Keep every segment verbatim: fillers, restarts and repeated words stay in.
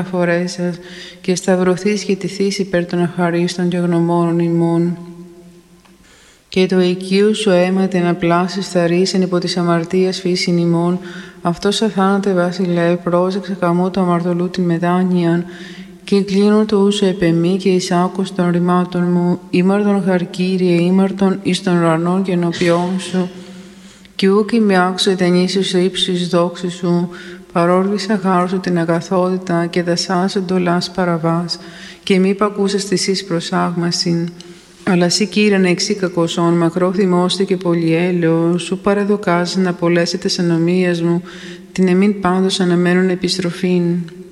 φορές σας και σταυρωθείς και τηθείς υπέρ των αχαρίστων και γνωμόνων ημών. Και το οικείο σου αίμα την απλάσεις θαρρήσεν υπό της αμαρτίας φύσιν ημών, αυτός αθάνατε βασιλεύ, πρόσεξε καμού το αμαρτωλού την μετάνοιαν, και κλείνω το ούσο επεμή και εις άκους των ρημάτων μου, ήμαρτον χαρκύριε, ήμαρτον εις των ουρανών και ενώπιόν σου, κι ούκ είμαι άξω ετενήσεις στο ύψος εις δόξη σου, παρόρβησα χάρου σου την αγαθότητα και δασάς εντολάς παραβάς, και μη πακούσες της εις προσάγμασιν. Αλλά σύ Κύριε εξή κακοσόν, μακρό θυμώστε και πολυέλεος, σου παραδοκάζει να απολέσει τες ανομίας μου, την εμήν πάντως αναμένουν επιστροφήν.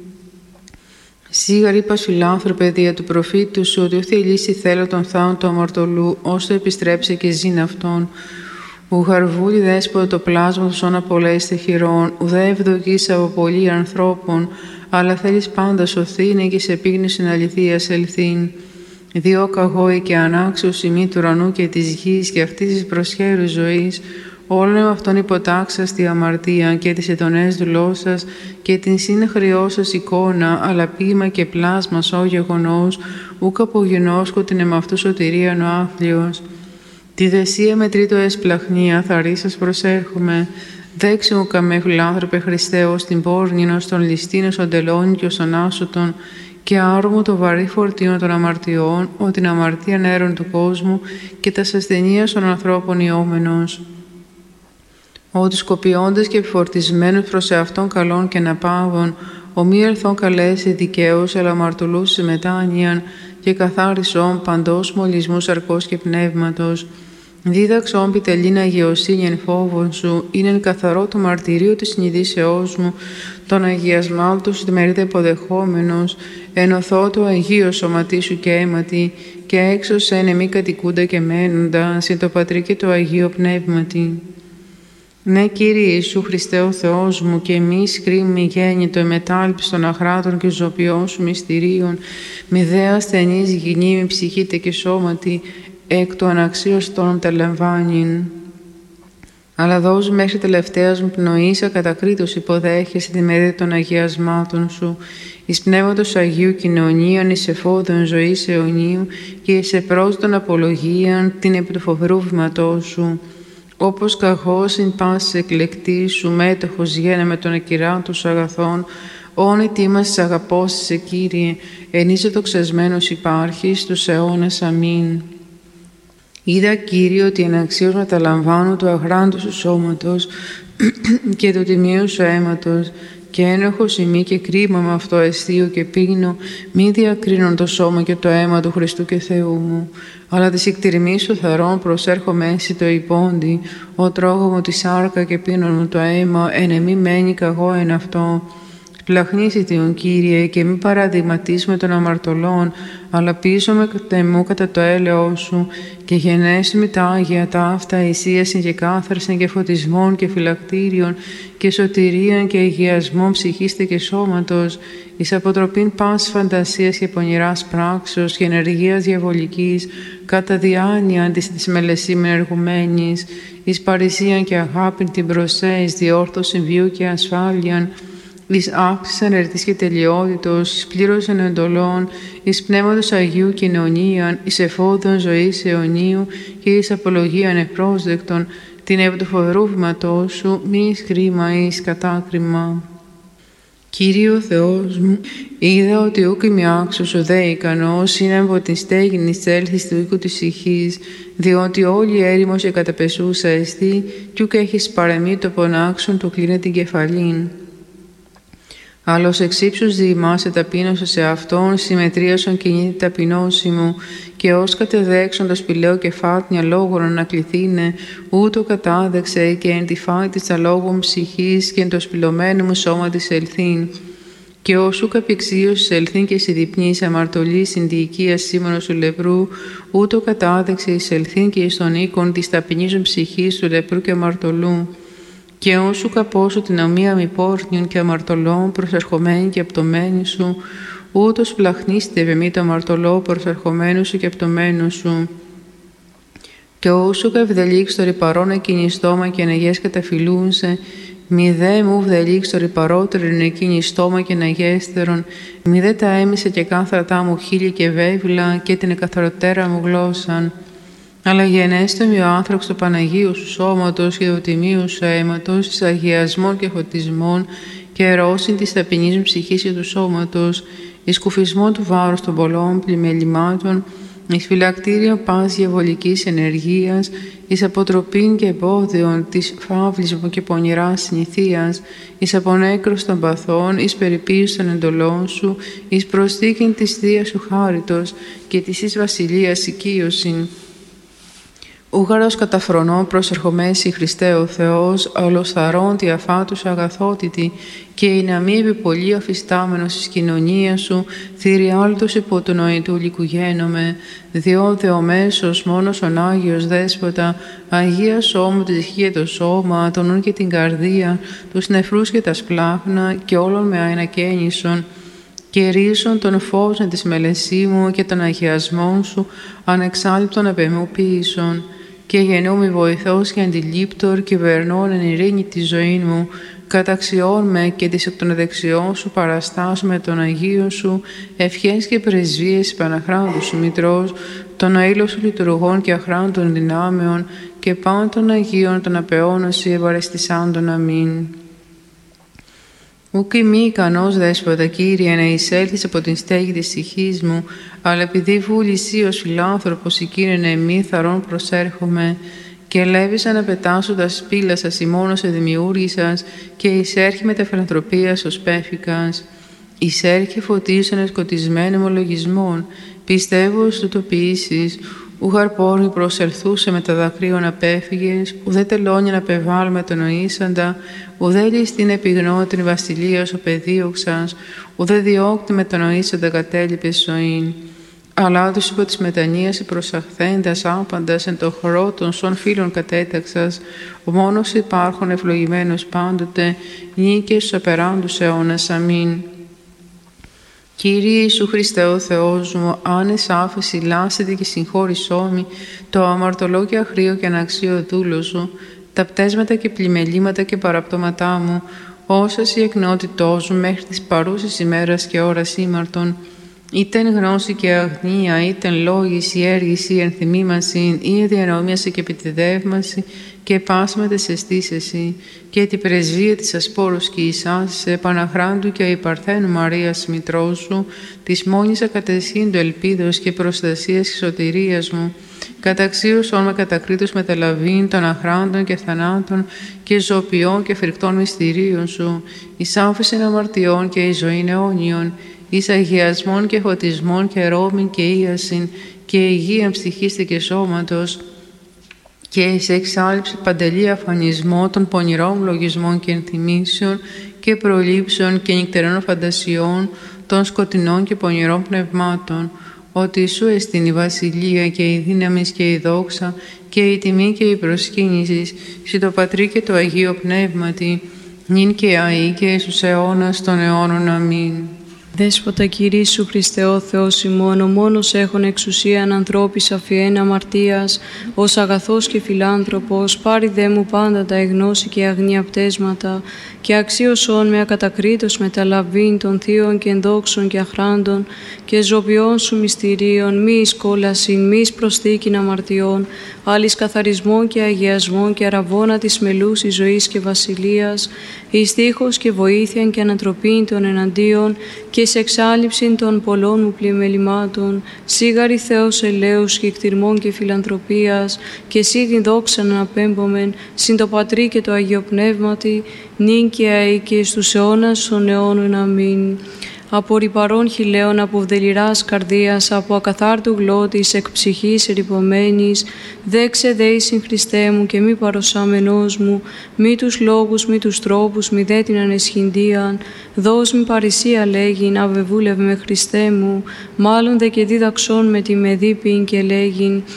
Σίγαρ είπα σου λάνθρωπε δια του προφήτου σου, ότι όθη λύσει θέλω τον θάον του αμαρτωλού, ώστε επιστρέψε και ζήν αυτόν. Ου χαρβούλη δέσποτο το πλάσμα του σώνα απολέσте χειρών, ουδέ ευδοκείς από πολλοί ανθρώπων, αλλά θέλεις πάντα σωθήνε και σε πίγνωσιν αληθείας ελθήν. Διό καγόη και ανάξιο σημεί του ουρανού και της γης και αυτής της προσχέρου ζωής, όλων με αυτόν υποτάξας τη αμαρτία και τις ετονές δουλός σας και την συνεχρειό σας εικόνα, αλλά ποίημα και πλάσμα σώ γεγονός, ούκ απογενώσκω την εμαυτού σωτηρίαν ο άθλιος. Τη δεσία με τρίτο εσπλαχνία θαρρή σας προσέρχομαι, δέξι μου καμέχου λάνθρωπε Χριστέ ως την πόρνην, ως τον ληστήν, ως τον τελώνη και ως τον άσωτον, και άρμου το βαρύ φορτίο των αμαρτιών, ο την αμαρτία νέρων του κόσμου και τα ασθενείας των ανθρώπων ιόμενος. Ο τους κοπιώντες και επιφορτισμένους προς εαυτόν καλών και αναπαύων, ο μη ελθόν καλέσει δικαίους, αλλά αμαρτωλούς σε μετάνοιαν και καθάρισον παντός μολυσμού σαρκός και πνεύματος. Δίδαξον πιτελήν αγιοσύνη εν φόβον σου, είναι καθαρό το μαρτυρίο της συνειδήσεώς μου, τον αγιασμάτων σου τη μερίδα υποδεχόμενος, ενωθώ το Αγίο σωματί σου και αίματι, και έξωσεν εμεί κατοικούντα και μένοντα, συν το Πατρί και το Αγίο Πνεύματι. Ναι, Κύριε Ιησού Χριστέ ο Θεός μου, και εμείς κρίμη γέννητο εμετάλειψη των αχράτων και ζωοποιών σου μυστηρίων, μη δε ασθενής γυνή, μη ψυχήτε και σώματι, εκ του αναξίωστον τα λαμβάνειν. Αλλά δώσου μέχρι τελευταίας μου πνοής ακατακρίτως υποδέχεσαι τη μερίδα των αγιασμάτων σου, εις πνεύματος Αγίου κοινωνίαν, εις εφόδων ζωής αιωνίου και εις επρόσδον απολογίαν την επί του φοβερού βήματός σου. Όπως καχώς ειν πάσης εκλεκτής σου μέτοχος γένε με τον ακυράτο σου αγαθών, όν ετοίμασες αγαπώς σε Κύριε, ενίσαι το ξεσμένος υπάρχεις τους αιώνας. Αμήν. Είδα, Κύριε, ότι εναξίως μεταλαμβάνω του αγράντου σου σώματος και του τιμίου σου αίματος, και ένοχος ημί και κρίμα με αυτό αισθείο και πίνω, μη διακρίνον το σώμα και το αίμα του Χριστού και Θεού μου, αλλά της εκτιρμής σου θαρών προσέρχομαι εσύ το υπόντι, ο τρώγω μου τη σάρκα και πίνον μου το αίμα, εν εμή μένει καγώ εν αυτό. Πλαχνίσι Τον Κύριε, και μη παραδειγματίσουμε των αμαρτωλών, αλλά πίσω με κατεμού κατά το έλεος σου, και γενέσου με τα Άγια ταύτα, εισίασιν και κάθαρσιν και φωτισμών και φυλακτήριων, και σωτηρίαν και αγιασμών ψυχίστε και σώματος, εις αποτροπήν πάσης φαντασίας και πονηράς πράξεως και ενεργείας διαβολικής, κατά διάνοια αντί της μελεσίμεν εργουμένης, εις παρησίαν και αγάπην την προσέ, εις διόρθωσιν βίου και ασφάλειαν, εις αύξησης ανερτής και τελειότητος, εις πλήρωσεν εντολών, εις πνεύματος Αγίου κοινωνίαν, εις εφόδων ζωής αιωνίου και εις απολογίαν ευπρόσδεκτον, την επί του φοβερού βήματός σου, μη εις κρίμα ή εις κατάκριμα. Κύριε ο Θεός μου, είδα ότι ούκ είμαι άξιος ο δε ικανός, είναι από την στέγην εις έλθεις του οίκου της ηχής, διότι όλη έρημος και καταπεσούσα εστί, κι ούκ έχεις παρεμεί το πονάξον του κλείνε την κεφαλήν. Άλλος εξ ύψους διημάσαι ταπείνωσα σε αυτόν, συμμετρίασον κινείται ταπεινώσιμο, και ως κατεδέξον το σπηλαίο κεφάτνια λόγων ανακληθήνε, ούτω κατάδεξε και εν τη φάη της αλόγων ψυχής και εν το σπηλωμένο μου σώμα της ελθύν. Και όσου καπηξίωσης ελθύν και συδιπνής αμαρτωλή συνδιοικία σήμανος του λεπρού, ούτω κατάδεξε εις ελθύν και εις τον οίκον της ταπεινήσεων ψυχής του λεπρού και αμαρτωλού. Και όσου καπώσου την ομοία μη πόρνιων και αμαρτωλών προσερχομένη και απτωμένη σου, ούτως πλαχνίστε ευαιμή το αμαρτωλό προσερχομένου σου και απτωμένου σου. Και όσου καυδελίξ το ρηπαρόν εκείνη στόμα και ανεγές καταφυλούνσε, Μη δε μου βδελίξτορ παρότερον εκείνη στόμα και ναγέστερον, μη δε τα έμισε και κάθρατά μου χείλη και βέβυλα και την εκαθαροτέρα μου γλώσσαν. Αλλά γενέστε μη ο άνθρωπος του Παναγίου σου σώματος και του τιμίου σου αίματος, εις αγιασμών και φωτισμών και ρώσιν της ταπεινής μου ψυχής και του σώματος, εις κουφισμό του βάρους των πολλών πλημελημάτων, εις φυλακτήριο πας διαβολικής ενεργείας, εις αποτροπήν και εμπόδιον της φαύλης μου και πονηράς συνηθίας, εις απονέκρος των παθών, εις περιποίηση των εντολών σου, εις προσθήκην της Θείας σου χάριτος και της εις βασιλείας οικείωσιν. Ούγαρος καταφρονώ προσερχομέσι Χριστέ ο Θεός, ολοθαρών τη αφάτους αγαθότητη, και η να μη επιπολή αφιστάμενος εις κοινωνία σου, θηριάλτος υπό του νοητού λικουγένομαι, διό δεομέσος μόνος ον Άγιος Δέσποτα, Αγία σώμου τη ψυχή το σώμα, τον νουν και την καρδία, τους νεφρούς και τα σπλάχνα, και όλων με αενακαίνισον, και ρίσον τον φως της μελεσίμου και των αγιασμών σου, ανεξάλληπτον επεμού ποιήσον. Και γεννούμι βοηθός και αντιλήπτορ, και βερνών εν ειρήνη τη ζωή μου, καταξιών με και της εκ των δεξιών σου παραστάς με τον Αγίο σου, ευχές και πρεσβείες Παναχράντου σου Μητρός, των αήλων σου λειτουργών και αχράντων δυνάμεων, και πάντων των Αγίων των απεώνωση ευαρεστησάντων. Αμήν. Ουκ μη ικανός Δέσποτα, Κύριε, να εισέλθεις από την στέγη της ψυχής μου, αλλά επειδή βούλησή ως φιλάνθρωπος, η Κύριε εμή θαρών προσέρχομαι, και ελεύησα να πετάσω τα σπήλα σας ημών σε δημιούργησας, και εισέρχει με τα φιλανθρωπίας ως πέφικας. Εισέρχει φωτίσανε σκοτισμένων ομολογισμών, πιστεύω στο το ποιήσεις, ουχαρ πόρνη προσελθούσε με τα δακρύων απέφυγες, ουδέ τελώνια να πεβάλ τον οήσαντα, ουδέ ληστήν επιγνώτην βασιλεία ο παιδίωξας, ουδέ διώκτη με τον οήσαντα κατέλειπες ζωήν. Αλλά τους υπό της μετανοίας προσαχθέντας άπαντας εν το χορό των σων φίλων κατέταξας, ο μόνος υπάρχον ευλογημένος πάντοτε, νίκες στους απεράντους αιώνας. Αμήν. Κύριε Ιησού Χριστέ ο Θεός μου, άνες άφεση λάσετε και συγχώρησόμη το αμαρτωλό και αχρίο και αναξίο δούλο σου, τα πτέσματα και πλημελήματα και παραπτώματά μου, όσας η εκνότητός μου μέχρι της παρούσης ημέρας και ώρας ήμαρτον, ήτεν γνώση και αγνία, ήτεν λόγης ή έργης ή ενθυμήμαση, ή διανομίαση και επιτεδεύμαση, και πάσματες εστίσεση, και την πρεσβεία της ασπόρους και Ισάς, Παναχράντου και η Παρθένου Μαρίας Μητρός σου, της μόνης ακατεσχύντου ελπίδος και προστασίας και σωτηρίας μου, καταξίωσον με κατακρίτους μεταλαβήν των αχράντων και θανάτων και ζωοποιών και φρικτών μυστηρίων σου, εις άφησιν αμαρτιών και εις ζωήν αιώνιον, εις αγιασμών και φωτισμών και ρόμην και ίασιν και υγεία ψυχής και σώματος, και εις εξάλληψη παντελή αφανισμό των πονηρών λογισμών και ενθυμήσεων και προλήψεων και νυχτερών φαντασιών των σκοτεινών και πονηρών πνευμάτων, ότι σου εστίν η βασιλεία και η δύναμη και η δόξα και η τιμή και η προσκύνηση σε το Πατρί και το Αγίο Πνεύματι, νυν και αεί και στους αιώνας των αιώνων. Αμήν. Δέσποτα Κύριε Ιησού Χριστέ ο Θεός ημών, ο μόνος έχων εξουσίαν ανθρώπης αφιέν αμαρτίας, ως αγαθός και φιλάνθρωπος, πάρει δε μου πάντα τα εγνώση και αγνία πτέσματα, και αξίωσον με ακατακρίτως μεταλαβήν των θείων και ενδόξων και αχράντων, και ζωπιών σου μυστηρίων, μη εις κόλασιν, μη εις προσθήκην αμαρτιών, άλλης καθαρισμών και αγιασμών και αραβώνα της μελούσης ζωής και βασιλείας, εις τείχος και βοήθειαν και ανατροπήν των εναντίον, και σε εξάλληψην των πολλών μου πλημελημάτων, σίγαρη Θεός ελέους και εκτιρμών και φιλανθρωπίας, και εσύ την δόξα να απέμπομεν, συν το Πατρί και το Αγίο Πνεύματι, νυν και αεί και στους αιώνας των αιώνων. Αμήν. Από ρυπαρών χιλέων, από βδελιράς καρδίας, από ακαθάρτου γλώτης, εκ ψυχής ερυπωμένης, δέξε δέησιν Χριστέ μου και μη παροσάμενός μου, μη τους λόγους, μη τους τρόπους, μη δε την ανεσχυντίαν, δώσ' μη παρησία λέγειν, αβεβούλευ με Χριστέ μου, μάλλον δε και δίδαξόν με τη μεδίπην και λέγειν,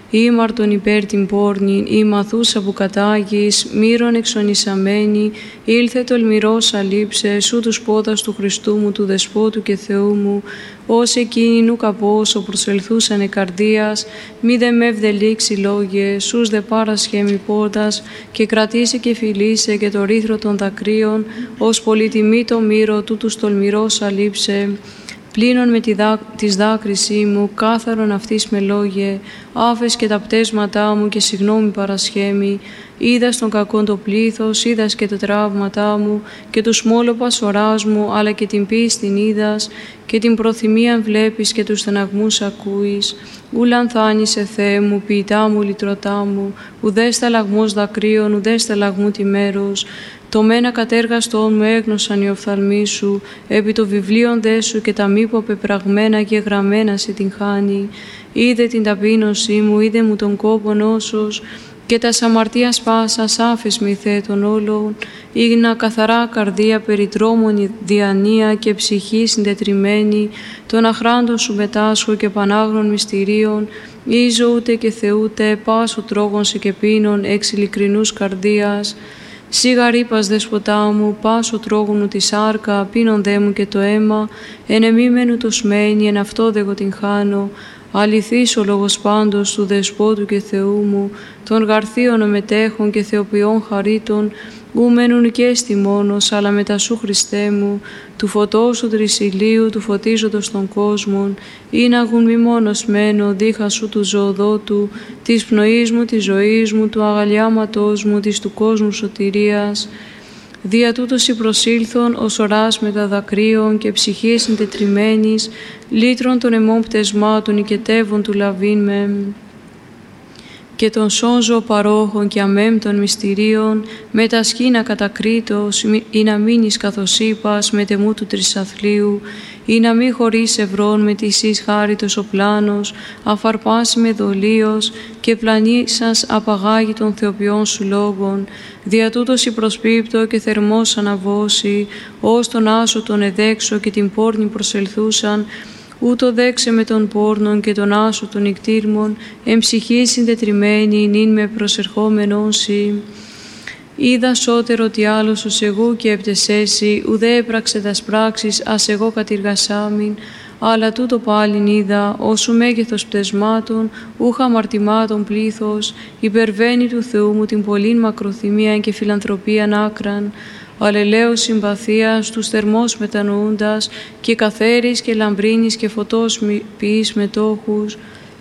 ήμαρτον υπέρ την πόρνην, ή μαθούσα που κατάγεις, μύρον εξονισαμένη, ήλθε τολμηρός αλείψε, σου τους πόδας του Χριστού μου, του Δεσπότου και Θεού μου, ως εκείνοι νου καπόσο προσελθούσανε καρδίας, μη δε με ευδελίξει λόγε, σούς δε παρασχέμι πόρτας, και κρατήσει και φιλήσε και το ρήθρο των δακρύων, ως πολυτιμή το μύρο του τους τολμηρός αλείψε. Πλύνων με τη δά, της δάκρυσή μου, κάθαρον αυτής με λόγε, άφες και τα πτέσματά μου και συγγνώμη παρασχέμη, είδας τον κακόν το πλήθος, είδας και τα τραύματά μου, και τους μόλοπας οράς μου, αλλά και την πίστην είδας, και την προθυμίαν βλέπεις και τους στεναγμούς ακούεις. Ου λανθάνησε Θεέ μου, ποιητά μου, λυτρωτά μου, ουδέ σταλαγμός δακρύων, ουδέ σταλαγμού τη μέρος. Το μένα κατέργαστόν μου έγνωσαν οι οφθαλμοί σου, επί το βιβλίον δε σου και τα μήπω πεπραγμένα και γραμμένα σε την χάνει. Είδε την ταπείνωσή μου, είδε μου τον κόπον όσος, και τα αμαρτίας πάσας άφες μη Θεέ των όλων, ήγνα καθαρά καρδία περιτρόμων διανία και ψυχή συντετριμένη, των αχράντων σου μετάσχω και πανάγνων μυστηρίων, ίζω ούτε και θεούτε, πάσο τρόγων σε και πίνων, εξ ειλικρινούς καρδίας. Σίγα ρήπας δεσποτά μου, πάσο τρόγωνου τη σάρκα, πίνον δε μου και το αίμα, εν εμίμενου το σμένη, εν αυτό δε εγώ την χάνω. Αληθής ο λόγος πάντως του Δεσπότου και Θεού μου, των γαρθίων μετέχων και θεοποιών χαρίτων, ου μένουν και εστι μόνος, αλλά μετά σου Χριστέ μου, του φωτός του τρισιλίου, του φωτίζοντος των κόσμων, ή να γουν μη μόνος μένω, δίχα σου του ζωοδότου, της πνοής μου, της ζωής μου, του αγαλιάματός μου, της του κόσμου σωτηρίας. Δια τούτος η προσήλθον ως οράς μετα δακρύων και ψυχής συντετριμένης, λύτρων των αιμών πτεσμάτων οικετεύων του λαβήν με, και των σώζω παρόχων και αμέμπτων μυστηρίων, με τα σκήνα κατακρίτως, ή να μείνεις καθώς είπας με τεμού του τρισαθλίου, ή να μη χωρίς ευρών με της εις χάριτος ο πλάνος, αφαρπάσει με δολίος και πλανήσας απαγάγει των θεοποιών σου λόγων. Δια τούτος η προσπίπτω και θερμός αναβώσει, ως τον άσο τον εδέξω και την πόρνη προσελθούσαν, ούτω δέξε με τον πόρνον και τον άσο των νικτήρμων, εν ψυχή συντετριμένη, νυν με προσερχόμενον σοι. Είδα σώτερο τι άλλος ως εγώ και επτεσέσι, ουδέ έπραξε τας πράξεις, ας εγώ κατηργασάμιν, αλλά τούτο πάλιν είδα, όσου μέγεθος πτεσμάτων, ούχα αμαρτημάτων πλήθος, υπερβαίνει του Θεού μου την πολλήν μακροθυμίαν και φιλανθρωπίαν άκραν, αλλελέως συμπαθίας, τους θερμός μετανοούντας, και καθαίρης και λαμπρίνης και φωτός ποιείς μετόχους,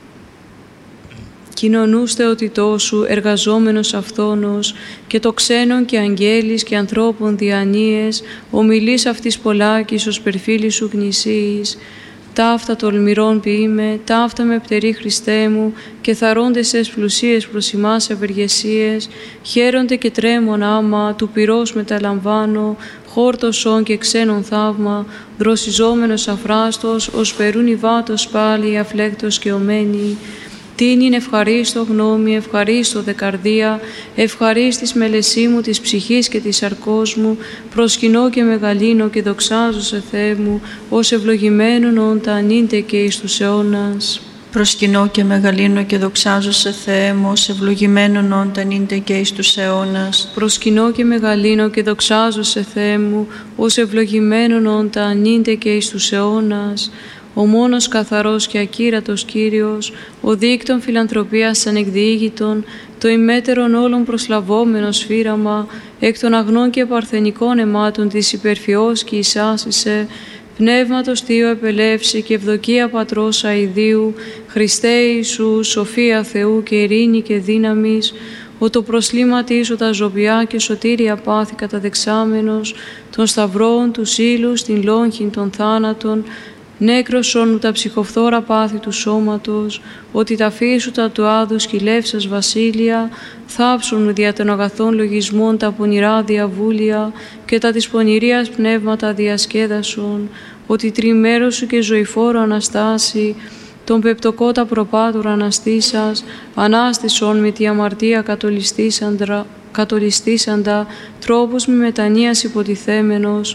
κοινωνούς θεοτητός σου, εργαζόμενος αυθόνος, και το ξένον και αγγέλης και ανθρώπων διανοίες, ομιλείς αυτής πολλάκης ως περφίλης σου γνησίης. Ταύτα τολμηρών ποιείμαι, ταύτα με πτερή Χριστέ μου, και θαρώντες εσ πλουσίες προς ημάς ευεργεσίες, χαίρονται και τρέμον άμα, του πυρός μεταλαμβάνω, χόρτωσον και ξένον θαύμα, δροσιζόμενος αφράστος, ως περούν υβάτος πάλι, αφλέκτος και ομένη. Τιν είναι ευχαρίστω γνώμη, ευχαρίστω δε καρδία, ευχαρίστης μελεσί μου της ψυχής και της σαρκός μου, προσκυνώ και μεγαλύνω και δοξάζω σε Θεέ μου, ως ευλογημένον όντα ανήντε και εις τους αιώνας. Προσκυνώ και μεγαλύνω και δοξάζω σε Θεέ μου, ως ευλογημένον όντα ανήντε και εις τους αιώνας. Προσκυνώ και μεγαλύνω και δοξάζω σε Θεέ μου, ως ευλογημένον όντα ανήντε και εις τους αιώνας. Ο μόνος καθαρός και ακύρατος Κύριος, ο δίκτων φιλανθρωπίας ανεκδιήγητον, το ημέτερον όλων προσλαβόμενος φύραμα, εκ των αγνών και παρθενικών αιμάτων της υπερφιός και εισάσισε, πνεύματος Θείο επελεύσει και ευδοκία Πατρός αηδίου, Χριστέ Ιησού, σοφία Θεού και ειρήνη και δύναμης, ο το προσλήματίσω τα ζωπιά και σωτήρια πάθη καταδεξάμενος, των σταυρών, του ύλους, την λόγχην των θάνατων, νέκρωσον τα ψυχοφθόρα πάθη του σώματος, ότι τα φύσου τα του άδου σκυλεύσας βασίλεια, θάψουν δια των αγαθών λογισμών τα πονηρά διαβούλια και τα της πονηρίας πνεύματα διασκέδασον, ότι τριμέρος σου και ζωηφόρο Αναστάση, τον πεπτοκότα προπάτουρα αναστήσας, ανάστησον με τη αμαρτία κατολιστήσαντα, κατολιστήσαντα τρόπους μη μετανοίας υποτιθέμενος,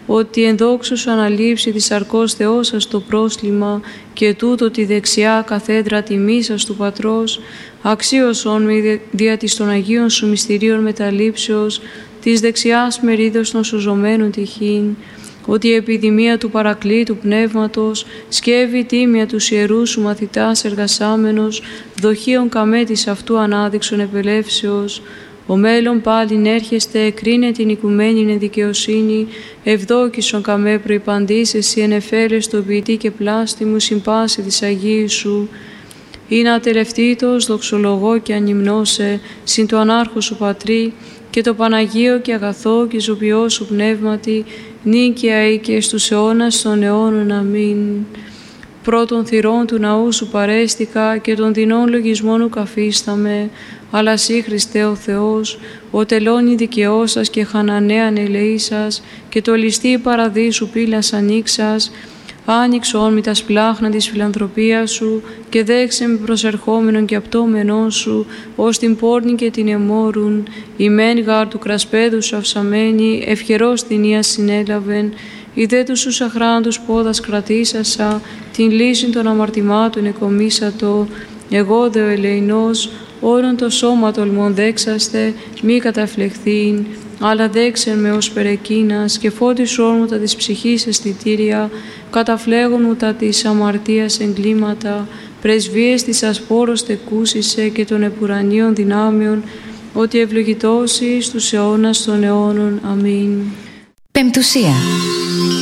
ότι εν δόξου σου αναλήψει της σαρκός Θεός σας το πρόσλημα και τούτο τη δεξιά καθέδρα τιμής σας του Πατρός, αξίωσον με δια της των Αγίων σου μυστηρίων μεταλήψεως, της δεξιάς μερίδος των σωζωμένων τυχήν, ότι η επιδημία του παρακλήτου πνεύματος σκεύει τίμια τους ιερούς σου μαθητάς εργασάμενος, δοχείων καμέ της αυτού ανάδειξον επελεύσεως, ο μέλλον πάλιν έρχεστε, εκρίνε την οικουμένη δικαιοσύνη, ευδόκησον καμέ προϋπαντής, εσύ ενεφέρες το ποιητή και πλάστη μου, συμπάση της Αγίης σου. Είναι ατελευτήτως, δοξολογώ και ανυμνώσε, συν το ανάρχο σου Πατρί, και το Παναγίο και αγαθό και ζωπιό σου πνεύματι, νίκαια ή και στους αιώνας των αιώνων. Αμήν. Πρώτων θυρών του ναού σου παρέστηκα και των δεινών λογισμών ου καφίσταμε, αλλά σύ Χριστέ ο Θεός, ο τελώνει δικαιός σας και χανανέαν ελεήσας και το ληστή παραδείσου πύλας ανοίξας, άνοιξον μη τα σπλάχνα της φιλανθρωπίας σου και δέξε με προσερχόμενον και απτώμενόν σου, ως την πόρνη και την εμόρουν, η μεν γάρ του κρασπέδου σου αυσαμένη, ευχερός την ία συνέλαβεν, η δε τους σου αχράντους πόδας κρατήσασα, την λύση των αμαρτημάτων εκομίσατο, εγώ δε ο ελεηνός, όρον το σώμα τολμών δέξαστε, μη καταφλεχθήν, αλλά δέξεν με ως περεκίνας και φώτισου όρμουτα της ψυχής αισθητήρια, καταφλέγον μου τα της αμαρτίας εγκλήματα, πρεσβείες της ασπόρος τεκούσισε και των επουρανίων δυνάμεων, ότι ευλογητώσει στους αιώνας των αιώνων. Αμήν. Πεμπτουσία.